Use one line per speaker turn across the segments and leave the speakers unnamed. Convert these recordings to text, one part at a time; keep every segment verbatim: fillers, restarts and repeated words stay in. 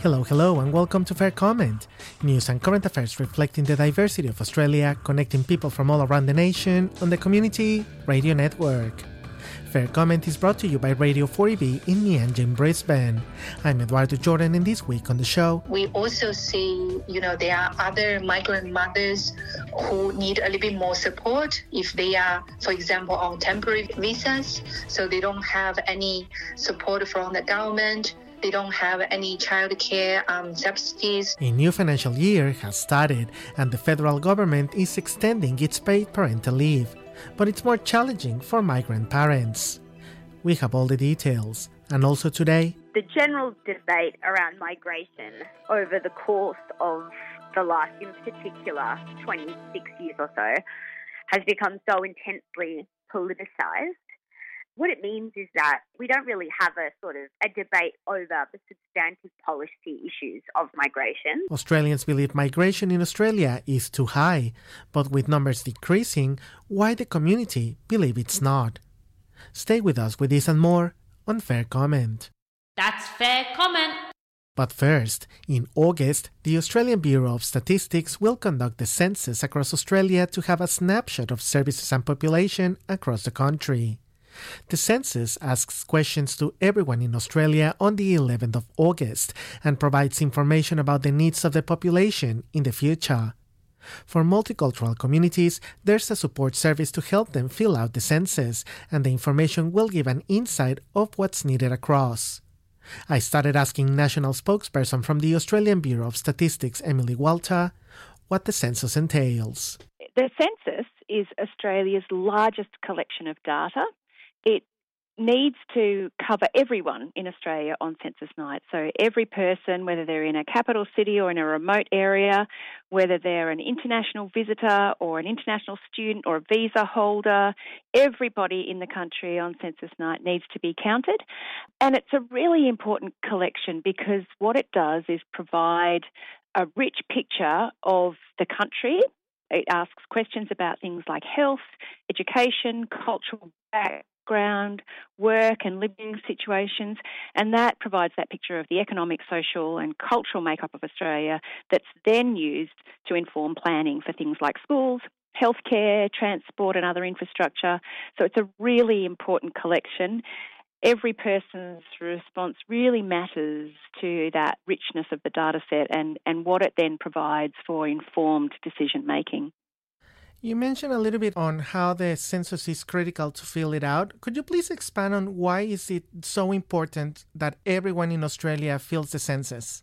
Hello, hello, and welcome to Fair Comment, news and current affairs reflecting the diversity of Australia, connecting people from all around the nation on the Community Radio Network. Fair Comment is brought to you by Radio forty B in Meanjin in Brisbane. I'm Eduardo Jordan, and this week on the show,
we also see, you know, there are other migrant mothers who need a little bit more support if they are, for example, on temporary visas, so they don't have any support from the government. They don't have any childcare um, subsidies.
A new financial year has started, and the federal government is extending its paid parental leave. But it's more challenging for migrant parents. We have all the details. And also today,
the general debate around migration over the course of the last, in particular, twenty-six years or so, has become so intensely politicised. What it means is that we don't really have a sort of a debate over the substantive policy issues of migration.
Australians believe migration in Australia is too high, but with numbers decreasing, why the community believe it's not. Stay with us with this and more on Fair Comment.
That's Fair Comment.
But first, in August, the Australian Bureau of Statistics will conduct the census across Australia to have a snapshot of services and population across the country. The census asks questions to everyone in Australia on the eleventh of August and provides information about the needs of the population in the future. For multicultural communities, there's a support service to help them fill out the census, and the information will give an insight of what's needed across. I started asking national spokesperson from the Australian Bureau of Statistics, Emily Walter, what the census entails.
The census is Australia's largest collection of data. It needs to cover everyone in Australia on census night. So every person, whether they're in a capital city or in a remote area, whether they're an international visitor or an international student or a visa holder, everybody in the country on census night needs to be counted. And it's a really important collection because what it does is provide a rich picture of the country. It asks questions about things like health, education, cultural background, background, work and living situations, and that provides that picture of the economic, social and cultural makeup of Australia that's then used to inform planning for things like schools, healthcare, transport and other infrastructure. So it's a really important collection. Every person's response really matters to that richness of the data set and, and what it then provides for informed decision making.
You mentioned a little bit on how the census is critical to fill it out. Could you please expand on why is it so important that everyone in Australia fills the census?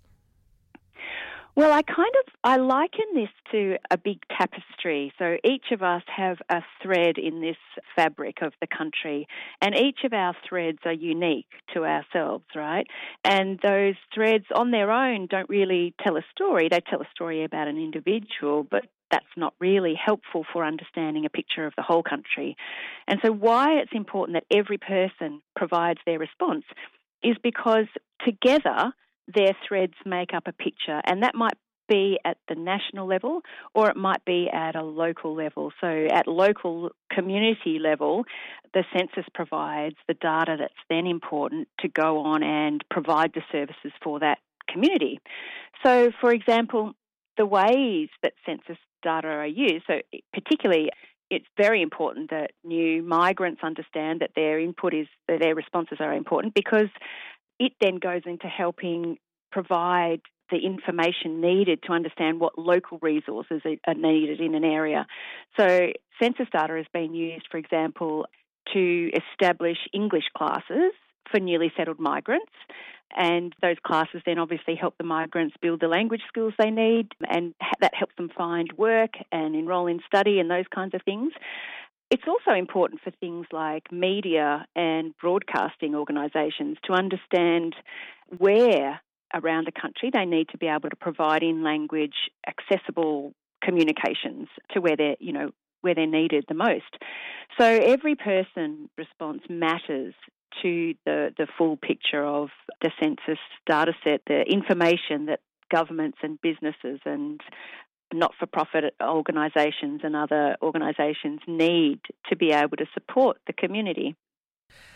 Well, I kind of, I liken this to a big tapestry. So each of us have a thread in this fabric of the country, and each of our threads are unique to ourselves, right? And those threads on their own don't really tell a story. They tell a story about an individual, but that's not really helpful for understanding a picture of the whole country. And so why it's important that every person provides their response is because together their threads make up a picture, and that might be at the national level or it might be at a local level. So at local community level, the census provides the data that's then important to go on and provide the services for that community. So, for example, the ways that census data are used, so particularly it's very important that new migrants understand that their input is, that their responses are important, because it then goes into helping provide the information needed to understand what local resources are needed in an area. So census data has been used, for example, to establish English classes for newly settled migrants, and those classes then obviously help the migrants build the language skills they need, and that helps them find work and enrol in study and those kinds of things. It's also important for things like media and broadcasting organisations to understand where around the country they need to be able to provide in language accessible communications to where they're, you know, where they're needed the most. So every person response matters to the, the full picture of the census data set, the information that governments and businesses and not-for-profit organisations and other organisations need to be able to support the community.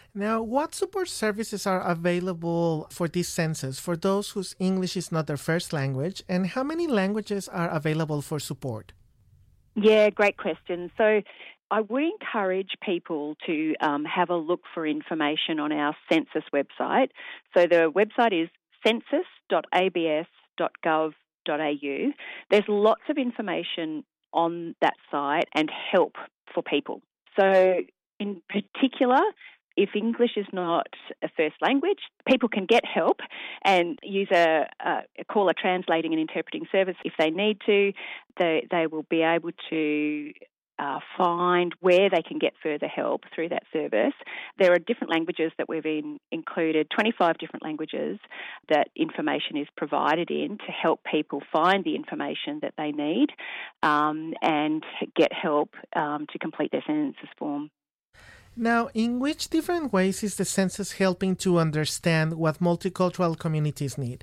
Now, what support services are available for this census for those whose English is not their first language, and how many languages are available for support?
Yeah, great question. So I would encourage people to um, have a look for information on our census website. So the website is census dot a b s dot gov dot a u. There's lots of information on that site and help for people. So in particular, if English is not a first language, people can get help and use a, a call a translating and interpreting service if they need to. They they will be able to uh, find where they can get further help through that service. There are different languages that we've in, included, twenty-five different languages that information is provided in to help people find the information that they need um, and get help um, to complete their census form.
Now, in which different ways is the census helping to understand what multicultural communities need?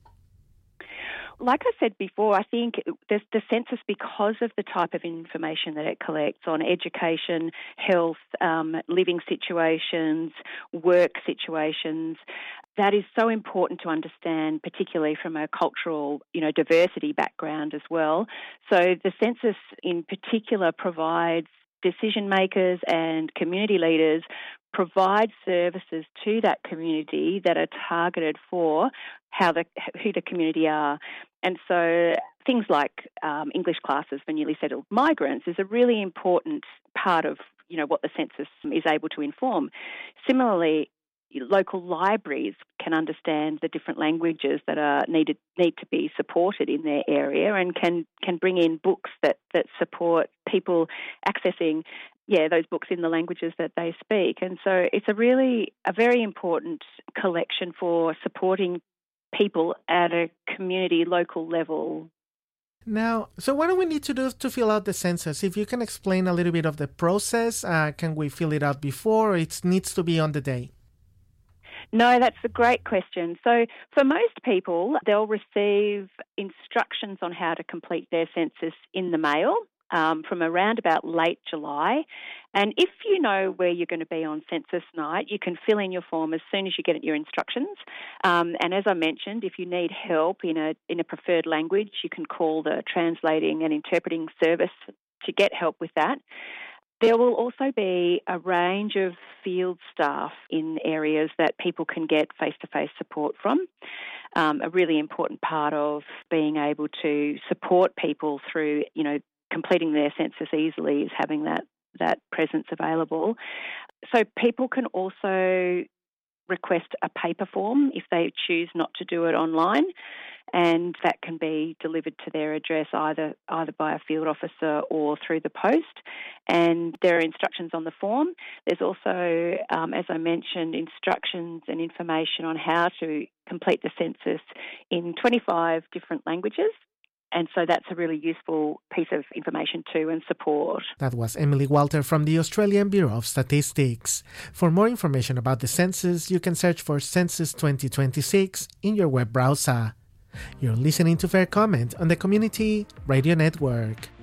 Like I said before, I think the, the census, because of the type of information that it collects on education, health, um, living situations, work situations, that is so important to understand, particularly from a cultural, you know, diversity background as well. So the census in particular provides decision makers and community leaders provide services to that community that are targeted for how the who the community are. And so things like um, English classes for newly settled migrants is a really important part of, you know, what the census is able to inform. Similarly, local libraries can understand the different languages that are needed need to be supported in their area and can can bring in books that, that support people accessing yeah those books in the languages that they speak. And so it's a really a very important collection for supporting people at a community local level.
Now, so what do we need to do to fill out the census? If you can explain a little bit of the process, uh, can we fill it out before, or it needs to be on the day?
No, that's a great question. So for most people, they'll receive instructions on how to complete their census in the mail um, from around about late July. And if you know where you're going to be on census night, you can fill in your form as soon as you get your instructions. Um, and as I mentioned, if you need help in a in a preferred language, you can call the translating and interpreting service to get help with that. There will also be a range of field staff in areas that people can get face-to-face support from. Um, a really important part of being able to support people through, you know, completing their census easily is having that, that presence available. So people can also request a paper form if they choose not to do it online, and that can be delivered to their address either either by a field officer or through the post. And there are instructions on the form. There's also, um, as I mentioned, instructions and information on how to complete the census in twenty-five different languages. And so that's a really useful piece of information too and support.
That was Emily Walter from the Australian Bureau of Statistics. For more information about the census, you can search for Census twenty twenty-six in your web browser. You're listening to Fair Comment on the Community Radio Network.